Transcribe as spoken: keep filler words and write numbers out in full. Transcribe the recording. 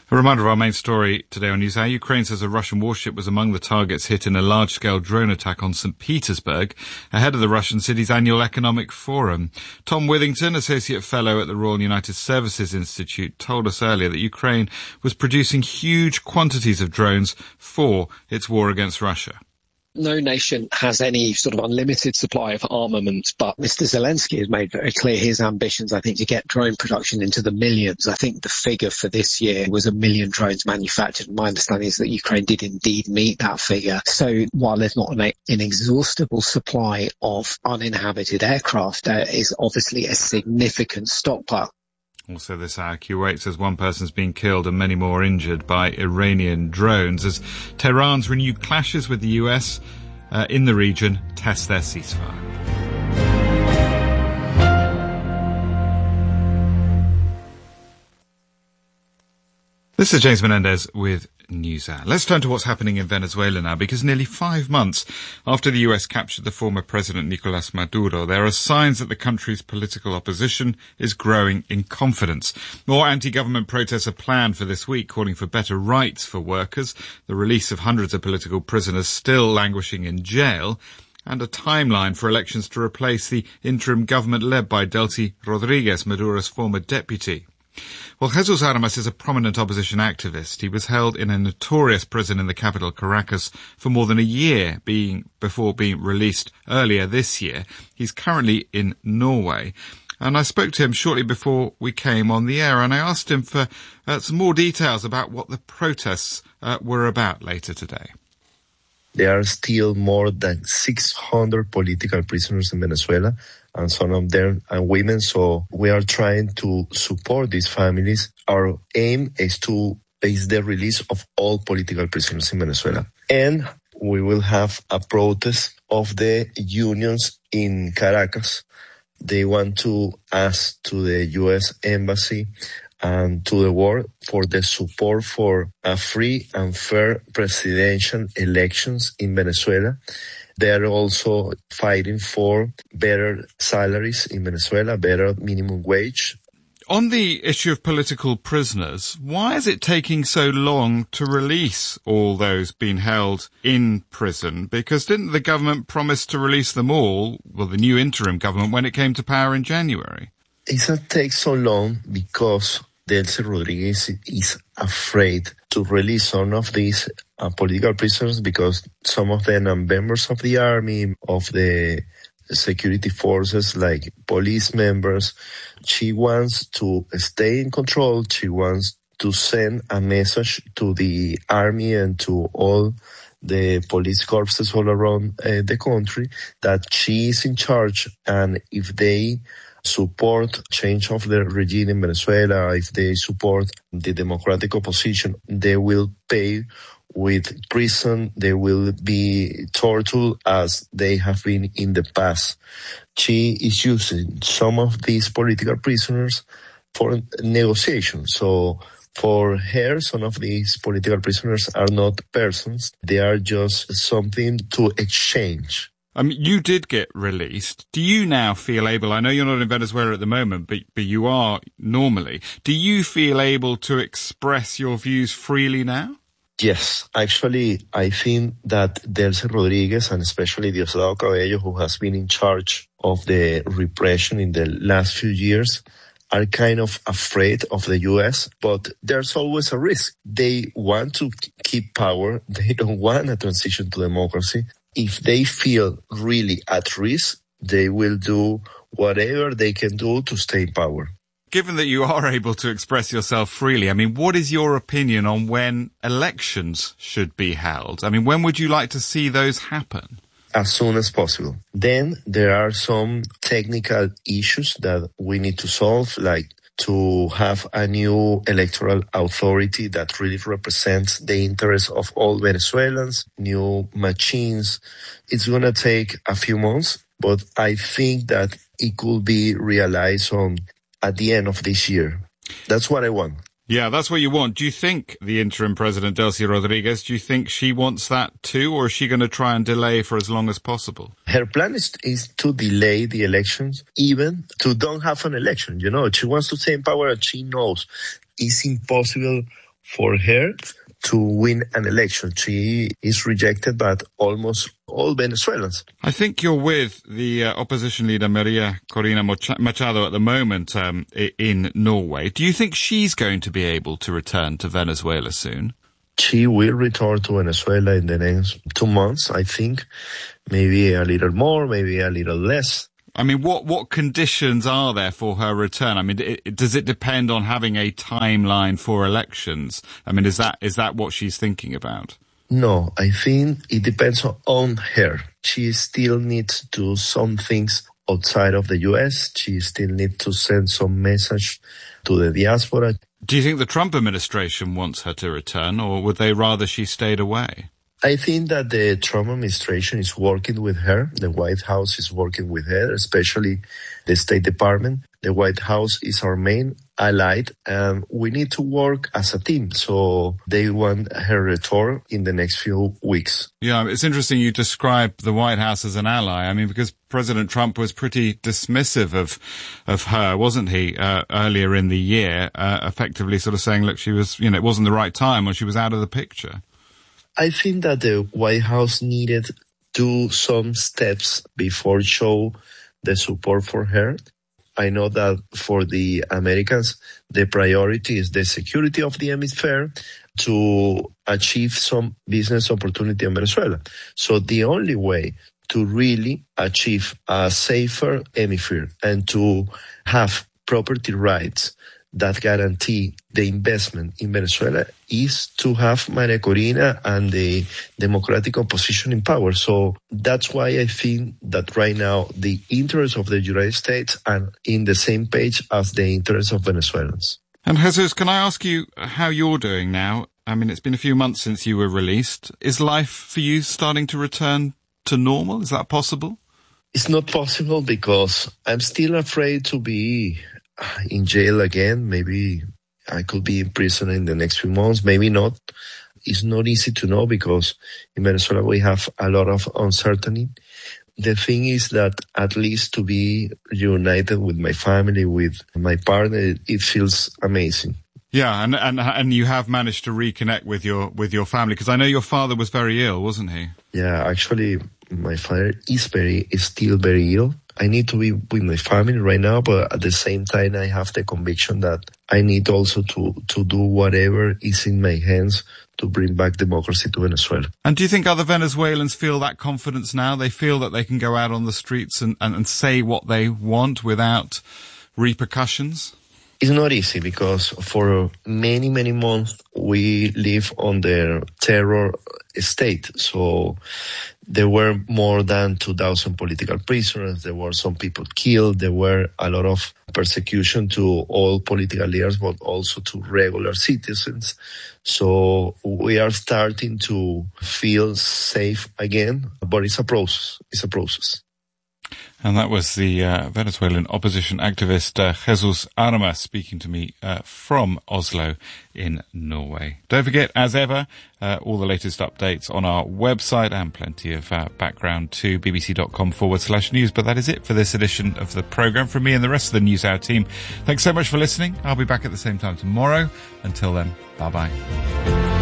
A reminder of our main story today on NewsHour. Ukraine says a Russian warship was among the targets hit in a large-scale drone attack on Saint Petersburg ahead of the Russian city's annual economic forum. Tom Withington, Associate Fellow at the Royal United Services Institute, told us earlier that Ukraine was producing huge quantities of drones for its war against Russia. No nation has any sort of unlimited supply of armament, but Mister Zelensky has made very clear his ambitions, I think, to get drone production into the millions. I think the figure for this year was a million drones manufactured. My understanding is that Ukraine did indeed meet that figure. So while there's not an inexhaustible supply of uninhabited aircraft, there is obviously a significant stockpile. Also this hour, Kuwait says one person's been killed and many more injured by Iranian drones as Tehran's renewed clashes with the U S uh, in the region test their ceasefire. This is James Menendez with NewsHour. Let's turn to what's happening in Venezuela now, because nearly five months after the U S captured the former president Nicolas Maduro, there are signs that the country's political opposition is growing in confidence. More anti-government protests are planned for this week, calling for better rights for workers, the release of hundreds of political prisoners still languishing in jail, and a timeline for elections to replace the interim government led by Delcy Rodriguez, Maduro's former deputy. Well, Jesus Aramas is a prominent opposition activist. He was held in a notorious prison in the capital, Caracas, for more than a year being, before being released earlier this year. He's currently in Norway. And I spoke to him shortly before we came on the air, and I asked him for uh, some more details about what the protests uh, were about later today. There are still more than six hundred political prisoners in Venezuela, and some of them are women. So we are trying to support these families. Our aim is to is the release of all political prisoners in Venezuela. And we will have a protest of the unions in Caracas. They want to ask to the U S Embassy and to the world for the support for a free and fair presidential elections in Venezuela. They are also fighting for better salaries in Venezuela, better minimum wage. On the issue of political prisoners, why is it taking so long to release all those being held in prison? Because didn't the government promise to release them all, well, the new interim government, when it came to power in January? It's not take so long because Delcy Rodriguez is afraid to release some of these uh, political prisoners because some of them are members of the army, of the security forces, like police members. She wants to stay in control. She wants to send a message to the army and to all the police corpses all around uh, the country that she is in charge, and if they support change of the regime in Venezuela, if they support the democratic opposition, they will pay with prison, they will be tortured as they have been in the past. She is using some of these political prisoners for negotiation. So for her, some of these political prisoners are not persons. They are just something to exchange. Um, you did get released. Do you now feel able, I know you're not in Venezuela at the moment, but, but you are normally. Do you feel able to express your views freely now? Yes, actually, I think that Delcy Rodriguez and especially Diosdado Cabello, who has been in charge of the repression in the last few years, are kind of afraid of the U S, but there's always a risk. They want to keep power. They don't want a transition to democracy. If they feel really at risk, they will do whatever they can do to stay in power. Given that you are able to express yourself freely, I mean, what is your opinion on when elections should be held? I mean, when would you like to see those happen? As soon as possible. Then there are some technical issues that we need to solve, like to have a new electoral authority that really represents the interests of all Venezuelans, new machines. It's going to take a few months, but I think that it could be realized on at the end of this year. That's what I want. Yeah, that's what you want. Do you think the interim president, Delcy Rodriguez, do you think she wants that too, or is she going to try and delay for as long as possible? Her plan is, is to delay the elections, even to don't have an election. You know, she wants to stay in power, and she knows it's impossible for her to win an election. She is rejected by almost all Venezuelans. I think you're with the uh, opposition leader Maria Corina Machado at the moment um, in Norway. Do you think she's going to be able to return to Venezuela soon? She will return to Venezuela in the next two months, I think. Maybe a little more, maybe a little less. I mean, what, what conditions are there for her return? I mean, it, does it depend on having a timeline for elections? I mean, is that is that what she's thinking about? No, I think it depends on her. She still needs to do some things outside of the U S. She still needs to send some message to the diaspora. Do you think the Trump administration wants her to return, or would they rather she stayed away? I think that the Trump administration is working with her. The White House is working with her, especially the State Department. The White House is our main ally, and we need to work as a team. So they want her return in the next few weeks. Yeah, it's interesting you describe the White House as an ally. I mean, because President Trump was pretty dismissive of of her, wasn't he, uh, earlier in the year, uh, effectively sort of saying, look, she was, you know, it wasn't the right time or she was out of the picture. I think that the White House needed to do some steps before show the support for her. I know that for the Americans, the priority is the security of the hemisphere to achieve some business opportunity in Venezuela. So the only way to really achieve a safer hemisphere and to have property rights that guarantee the investment in Venezuela is to have Maria Corina and the democratic opposition in power. So that's why I think that right now the interests of the United States are in the same page as the interests of Venezuelans. And Jesus, can I ask you how you're doing now? I mean, it's been a few months since you were released. Is life for you starting to return to normal? Is that possible? It's not possible because I'm still afraid to be in jail again. Maybe I could be in prison in the next few months, maybe not. It's not easy to know because in Venezuela we have a lot of uncertainty. The thing is that at least to be reunited with my family, with my partner, it feels amazing. Yeah, and and and you have managed to reconnect with your with your family, because I know your father was very ill, wasn't he? Yeah, actually, my father is very is still very ill. I need to be with my family right now, but at the same time, I have the conviction that I need also to, to do whatever is in my hands to bring back democracy to Venezuela. And do you think other Venezuelans feel that confidence now? They feel that they can go out on the streets and, and, and say what they want without repercussions? It's not easy because for many, many months we live on the terror state. So there were more than two thousand political prisoners. There were some people killed. There were a lot of persecution to all political leaders, but also to regular citizens. So we are starting to feel safe again, but it's a process. It's a process. And that was the uh, Venezuelan opposition activist uh, Jesus Armas speaking to me uh, from Oslo in Norway. Don't forget, as ever, uh, all the latest updates on our website and plenty of uh, background to bbc.com forward slash news. But that is it for this edition of the programme. From me and the rest of the NewsHour team, thanks so much for listening. I'll be back at the same time tomorrow. Until then, bye-bye.